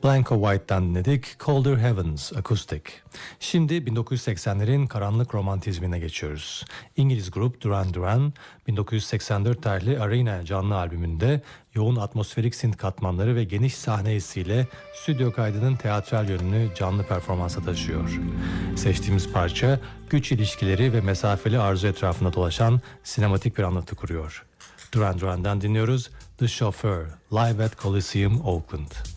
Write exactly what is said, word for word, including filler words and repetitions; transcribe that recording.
Blanco White'dan dinledik Colder Heavens akustik. Şimdi bin dokuz yüz seksenlerin karanlık romantizmine geçiyoruz. İngiliz grup Duran Duran bin dokuz yüz seksen dört tarihli Arena canlı albümünde yoğun atmosferik synth katmanları ve geniş sahne hissiyle stüdyo kaydının teatral yönünü canlı performansa taşıyor. Seçtiğimiz parça güç ilişkileri ve mesafeli arzu etrafında dolaşan sinematik bir anlatı kuruyor. Duran Duran'dan dinliyoruz The Chauffeur, live at Coliseum Oakland.